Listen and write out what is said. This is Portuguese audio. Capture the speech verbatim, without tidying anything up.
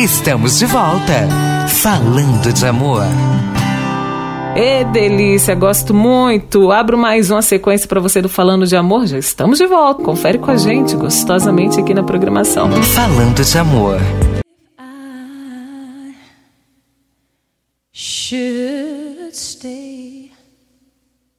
Estamos de volta, falando de amor. Ê, delícia, gosto muito. Abro mais uma sequência para você do Falando de Amor. Já estamos de volta. Confere com a gente, gostosamente, aqui na programação. Falando de Amor. I should stay.